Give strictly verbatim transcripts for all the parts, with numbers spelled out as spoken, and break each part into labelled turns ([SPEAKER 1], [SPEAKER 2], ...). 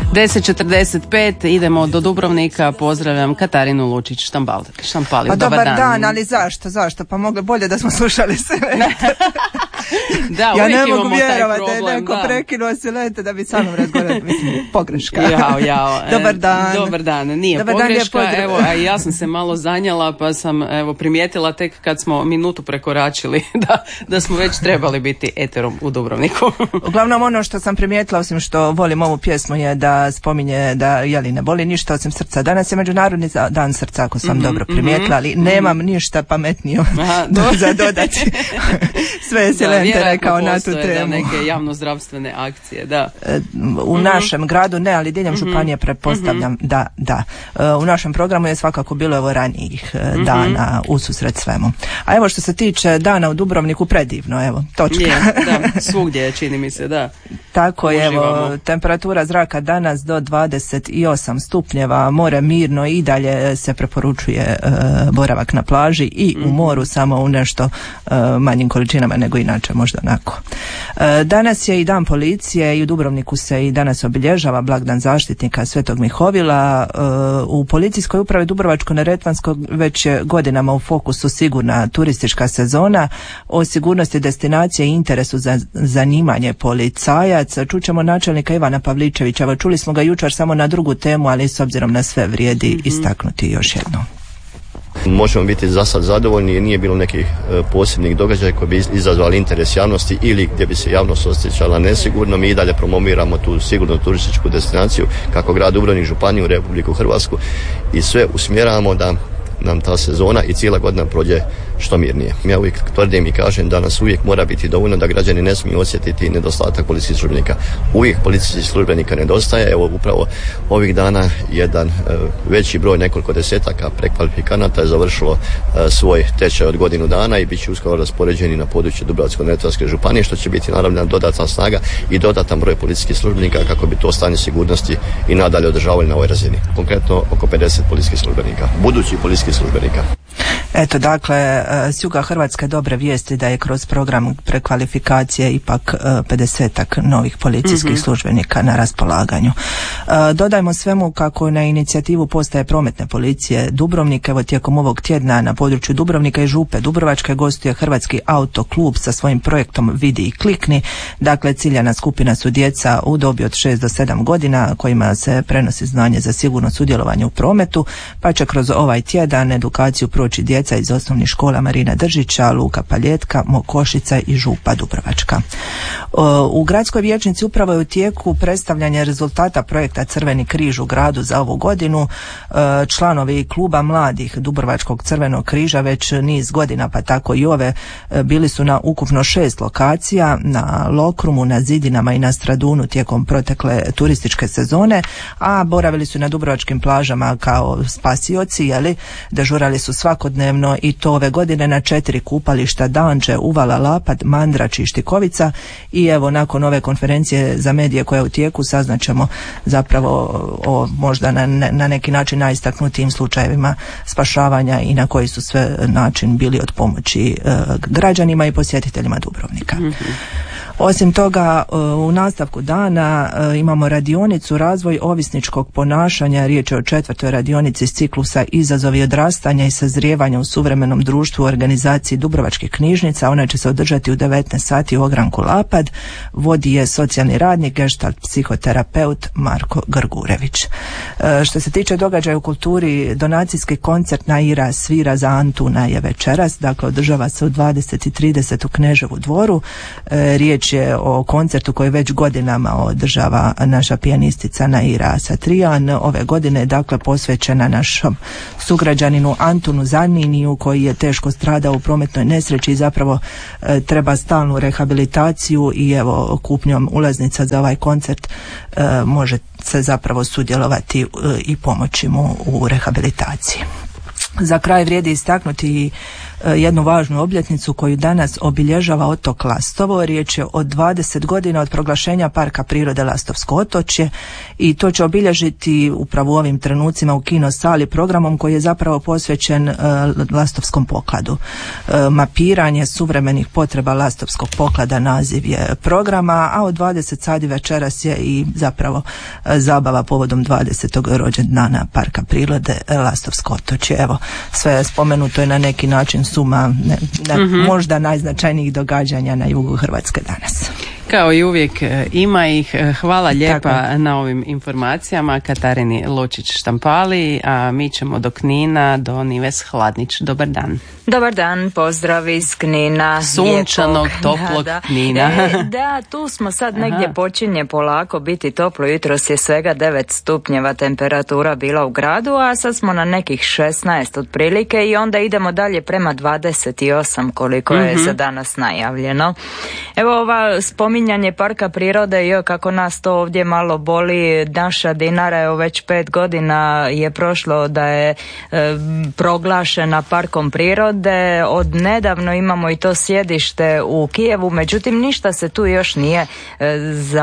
[SPEAKER 1] deset četrdeset pet idemo do Dubrovnika. Pozdravljam Katarinu Lučić Štampali.
[SPEAKER 2] Pa dobar, dobar dan. dan, ali zašto, zašto? Pa mogli bolje da smo slušali sve.
[SPEAKER 1] Da,
[SPEAKER 2] ja ne mogu vjerovati da je neko prekinuo Silente da bi sa mnom razgovarali. Mislim, pogreška.
[SPEAKER 1] Jao, jao.
[SPEAKER 2] Dobar dan.
[SPEAKER 1] Dobar dan, nije dobar pogreška. Dan je evo, a ja sam se malo zanjala pa sam evo primijetila tek kad smo minutu prekoračili da, da smo već trebali biti eterom u Dubrovniku.
[SPEAKER 2] Uglavnom ono što sam primijetila, osim što volim ovu pjesmu, je da spominje da jeli ne boli ništa osim srca. Danas je Međunarodni dan srca, ako sam mm-hmm, dobro primijetila, ali mm-hmm. nemam ništa pametnije do, za dodati. Sve je Silente rekao na tu temu.
[SPEAKER 1] Da, neke javnozdravstvene akcije, da.
[SPEAKER 2] U mm-hmm. našem gradu ne, ali diljem mm-hmm. županije pretpostavljam mm-hmm. da, da. U našem programu je svakako bilo evo ranijih mm-hmm. dana ususret svemu. A evo što se tiče dana u Dubrovniku, predivno, evo, točka.
[SPEAKER 1] Je, da, svugdje je, čini mi se, da.
[SPEAKER 2] Tako je, evo, temperatura zraka danas do dvadeset osam stupnjeva, more mirno i dalje se preporučuje uh, boravak na plaži i mm-hmm. u moru, samo u nešto uh, manjim količinama nego inače, možda onako. Uh, danas je i dan policije i u Dubrovniku se i danas obilježava blagdan zaštitnika Svetog Mihovila. Uh, u policijskoj upravi Dubrovačko-neretvanskog već je godinama u fokusu sigurna turistička sezona. O sigurnosti destinacije i interesu za zanimanje policajac čućemo načelnika Ivana Pavličevića. Evo, čuli smo ga jučer samo na drugu temu, ali s obzirom na sve vrijedi mm-hmm. istaknuti još jedno.
[SPEAKER 3] Možemo biti za sad zadovoljni jer nije bilo nekih e, posebnih događaja koji bi izazvali interes javnosti ili gdje bi se javnost osjećala nesigurno. Mi i dalje promoviramo tu sigurnu turističku destinaciju kako grad Dubrovnik, županiju, Republiku Hrvatsku i sve usmjeravamo da nam ta sezona i cijela godina prođe što mirnije. Ja uvijek tvrdim i kažem da nas uvijek mora biti dovoljno, da građani ne smiju osjetiti nedostatak policijskih službenika. Uvijek policijskih službenika nedostaje. Evo upravo ovih dana jedan e, veći broj, nekoliko desetaka prekvalifikanata je završilo e, svoj tečaj od godinu dana i bit će uskoro raspoređeni na području Dubrovačko-neretvanske županije, što će biti naravno dodatna snaga i dodatan broj policijskih službenika kako bi to stanje sigurnosti i nadalje održavali na ovoj razini. Konkretno oko pedeset policijskih službenika, budući policijskih službenika.
[SPEAKER 2] Eto, dakle, s juga Hrvatske dobre vijesti da je kroz program prekvalifikacije ipak pedesetak novih policijskih mm-hmm. službenika na raspolaganju. Dodajmo svemu kako na inicijativu postaje prometne policije Dubrovnik, evo tijekom ovog tjedna na području Dubrovnika i Župe Dubrovačke gostuje Hrvatski autoklub sa svojim projektom Vidi i klikni. Dakle, ciljana skupina su djeca u dobi od šest do sedam godina kojima se prenosi znanje za sigurno sudjelovanje u prometu, pa će kroz ovaj tjedan edukaciju proći djeca iz osnovnih škola Marina Držića, Luka Paljetka, Mokošica i Župa Dubrovačka. U gradskoj vijećnici upravo je u tijeku predstavljanje rezultata projekta Crveni križ u gradu za ovu godinu. Članovi kluba mladih Dubrovačkog Crvenog križa već niz godina, pa tako i ove, bili su na ukupno šest lokacija, na Lokrumu, na Zidinama i na Stradunu tijekom protekle turističke sezone, a boravili su na dubrovačkim plažama kao spasioci, jeli, dežurali su svakodnevno i to ove godine na četiri kupališta: Danđe, Uvala, Lapad, Mandrač i Štikovica. I evo, nakon ove konferencije za medije koja je u tijeku saznaćemo zapravo o možda na, na neki način najistaknutijim slučajevima spašavanja i na koji su sve način bili od pomoći e, građanima i posjetiteljima Dubrovnika. Mm-hmm. Osim toga, u nastavku dana imamo radionicu Razvoj ovisničkog ponašanja. Riječ je o četvrtoj radionici iz ciklusa Izazovi odrastanja i sazrijevanja u suvremenom društvu u organizaciji Dubrovačkih knjižnica. Ona će se održati u devetnaest sati u ogranku Lapad. Vodi je socijalni radnik, gestalt psihoterapeut Marko Grgurević. Što se tiče događaja u kulturi, donacijski koncert Naira svira za Antuna je večeras. Dakle, održava se u dvadeset i trideset u Kneževu dvoru. Riječ je o koncertu koji već godinama održava naša pijanistica Naira Satrijan. Ove godine je dakle posvećena našom sugrađaninu Antunu Zaniniju koji je teško stradao u prometnoj nesreći i zapravo e, treba stalnu rehabilitaciju i evo kupnjom ulaznica za ovaj koncert e, može se zapravo sudjelovati e, i pomoći mu u rehabilitaciji. Za kraj vrijedi istaknuti jednu važnu obljetnicu koju danas obilježava otok Lastovo. Riječ je o dvadeset godina od proglašenja Parka prirode Lastovsko otočje i to će obilježiti upravo u ovim trenucima u kino sali programom koji je zapravo posvećen uh, lastovskom pokladu. Uh, mapiranje suvremenih potreba lastovskog poklada naziv je programa, a od dvadeset sati večeras je i zapravo uh, zabava povodom dvadesetog rođendana Parka prirode Lastovsko otočje. Evo, sve spomenuto je na neki način suma ne, ne, mm-hmm. možda najznačajnijih događanja na jugu Hrvatske danas.
[SPEAKER 1] Kao i uvijek ima ih. Hvala lijepa Tako. na ovim informacijama Katarini Lučić-Štampali, a mi ćemo do Knina, do Nives Hladnić. Dobar dan.
[SPEAKER 4] Dobar dan, pozdrav iz Knina.
[SPEAKER 1] Sunčanog, lijepog, toplog da, da. Knina.
[SPEAKER 4] E, da, tu smo sad negdje Aha. počinje polako biti toplo. Jutros je svega devet stupnjeva temperatura bila u gradu, a sad smo na nekih šesnaest otprilike i onda idemo dalje prema dvadeset osam koliko mm-hmm. je za danas najavljeno. Evo ova spominjanje parka prirode, jo, kako nas to ovdje malo boli. Naša Dinara, evo već pet godina je prošlo da je e, proglašena parkom prirode. Od nedavno imamo i to sjedište u Kijevu, međutim ništa se tu još nije e,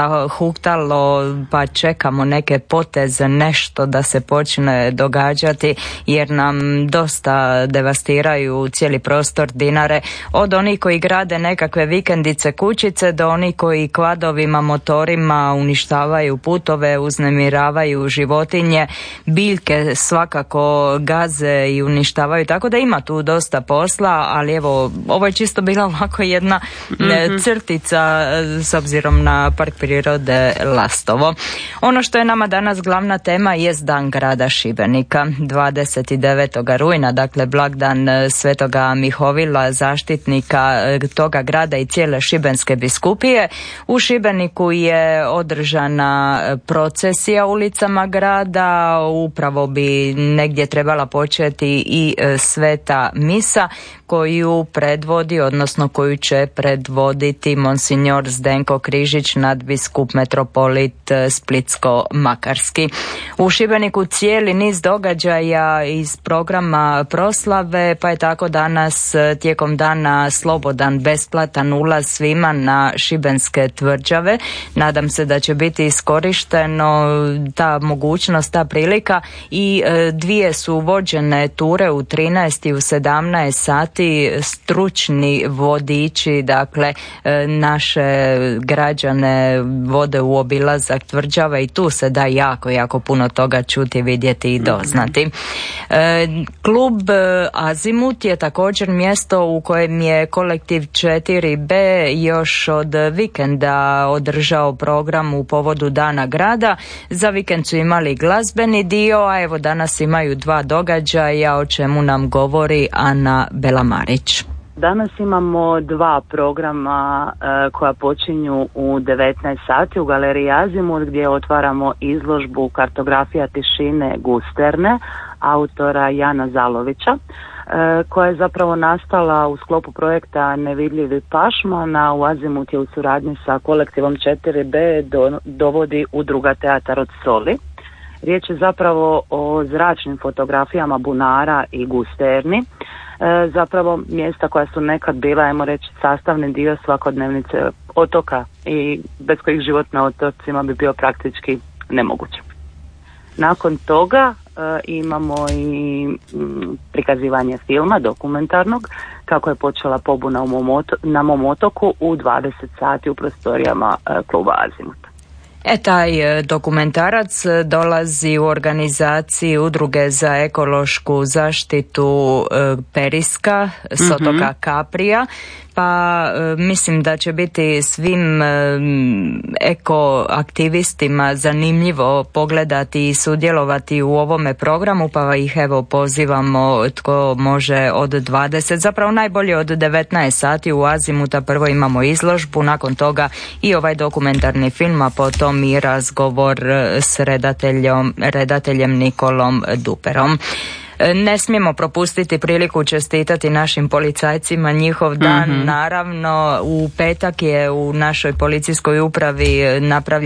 [SPEAKER 4] zahuktalo, pa čekamo neke poteze, nešto da se počne događati, jer nam dosta devastiraju cijeli prostor Dinare, od onih koji grade nekakve vikendice, kućice, do onih koji kvadovima, motorima uništavaju putove, uznemiravaju životinje, biljke svakako gaze i uništavaju, tako da ima tu dosta posla, ali evo, ovo je čisto bila ovako jedna mm-hmm. crtica s obzirom na park prirode Lastovo. Ono što je nama danas glavna tema jest Dan grada Šibenika, dvadeset devetog rujna, dakle blagdan Svetoga Mihovila, zaštitnika toga grada i cijele Šibenske biskupije. U Šibeniku je održana procesija ulicama grada, upravo bi negdje trebala početi i sveta misa koju predvodi, odnosno koju će predvoditi monsignor Zdenko Križić, nadbiskup metropolit Splitsko-Makarski. U Šibeniku cijeli niz događaja iz programa proslave, pa je tako danas tijekom dana slobodan, besplatan ulaz svima na šibenske tvrđave. Nadam se da će biti iskorišteno ta mogućnost, ta prilika, i dvije su vođene ture u trinaest i u sedamnaest sati. Stručni vodiči, dakle, naše građane vode u obilazak tvrđava i tu se da jako, jako puno toga čuti, vidjeti i doznati. Klub Azimut je također mjesto u kojem je kolektiv četiri be još od vikenda održao program u povodu Dana grada. Za vikend su imali glazbeni dio, a evo danas imaju dva događaja, o čemu nam govori Ana Belamarić.
[SPEAKER 5] Danas imamo dva programa e, koja počinju u devetnaest sati u Galeriji Azimut, gdje otvaramo izložbu Kartografija tišine Gusterne autora Jana Zalovića, e, koja je zapravo nastala u sklopu projekta Nevidljivi pašman, a u Azimut je u suradnji sa kolektivom četiri be do, dovodi udruga Teatar od soli. Riječ je zapravo o zračnim fotografijama bunara i gusterni, e, zapravo mjesta koja su nekad bila, ajmo reći, sastavni dio svakodnevnice otoka i bez kojih život na otocima bi bio praktički nemoguć. Nakon toga e, imamo i m, prikazivanje filma dokumentarnog, kako je počela pobuna u mom oto, na mom otoku u dvadeset sati u prostorijama e, kluba Azimut.
[SPEAKER 4] E, taj dokumentarac dolazi u organizaciji Udruge za ekološku zaštitu e, Periska s otoka mm-hmm. Kaprija, pa e, mislim da će biti svim e, ekoaktivistima zanimljivo pogledati i sudjelovati u ovome programu, pa ih evo pozivamo tko može od dvadeset, zapravo najbolje od devetnaest sati u Azimuta. Prvo imamo izložbu, nakon toga i ovaj dokumentarni film, a potom i razgovor s redateljem, redateljem Nikolom Duperom. Ne smijemo propustiti priliku čestitati našim policajcima njihov dan. Mm-hmm. Naravno, u petak je u našoj policijskoj upravi napravljen